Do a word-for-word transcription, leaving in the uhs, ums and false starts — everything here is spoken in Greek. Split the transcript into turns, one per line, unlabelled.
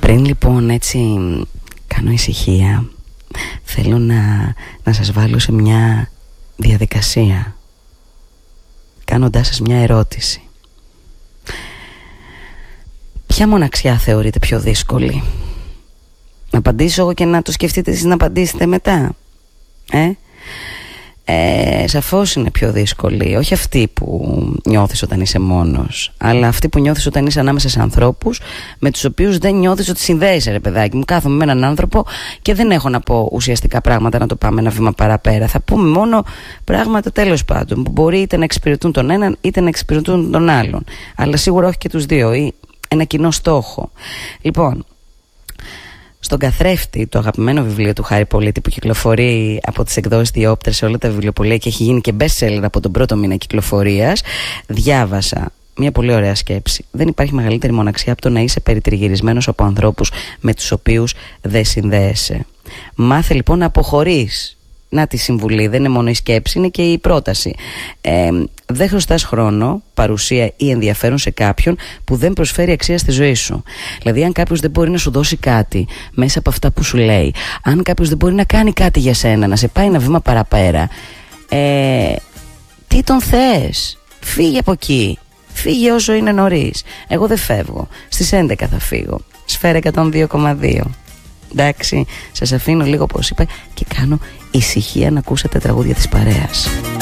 Πριν λοιπόν έτσι κάνω ησυχία, θέλω να, να σας βάλω σε μια διαδικασία, κάνοντάς σας μια ερώτηση. Ποια μοναξιά θεωρείτε πιο δύσκολη? Να απαντήσω εγώ και να το σκεφτείτε εσείς να απαντήσετε μετά. Ε, ε σαφώς είναι πιο δύσκολη. Όχι αυτή που νιώθεις όταν είσαι μόνος, αλλά αυτή που νιώθεις όταν είσαι ανάμεσα σε ανθρώπους με τους οποίους δεν νιώθεις ότι συνδέεσαι, ρε παιδάκι μου. Κάθομαι με έναν άνθρωπο και δεν έχω να πω ουσιαστικά πράγματα, να το πάμε ένα βήμα παραπέρα. Θα πούμε μόνο πράγματα, τέλος πάντων, που μπορεί είτε να εξυπηρετούν τον έναν είτε να εξυπηρετούν τον άλλον, αλλά σίγουρα όχι και τους δύο, ή ένα κοινό στόχο. Λοιπόν, στον Καθρέφτη, το αγαπημένο βιβλίο του Χάρη Πολίτη, που κυκλοφορεί από τις εκδόσεις Διόπτρα σε όλα τα βιβλιοπωλεία και έχει γίνει και best seller από τον πρώτο μήνα κυκλοφορίας, διάβασα μια πολύ ωραία σκέψη. Δεν υπάρχει μεγαλύτερη μοναξιά από το να είσαι περιτριγυρισμένος από ανθρώπους με τους οποίους δεν συνδέεσαι. Μάθε λοιπόν να αποχωρείς. Να τη συμβουλή, δεν είναι μόνο η σκέψη, είναι και η πρόταση. Ε, δεν χρωστάς χρόνο, παρουσία ή ενδιαφέρον σε κάποιον που δεν προσφέρει αξία στη ζωή σου. Δηλαδή, αν κάποιος δεν μπορεί να σου δώσει κάτι μέσα από αυτά που σου λέει, αν κάποιος δεν μπορεί να κάνει κάτι για σένα, να σε πάει ένα βήμα παραπέρα, ε, τι τον θες? Φύγε από εκεί. Φύγε όσο είναι νωρίς. Εγώ δεν φεύγω. Στις έντεκα θα φύγω. Σφαίρα εκατόν δύο κόμμα δύο. Εντάξει, σας αφήνω λίγο όπως είπα και κάνω ησυχία να ακούσετε τραγούδια της παρέας.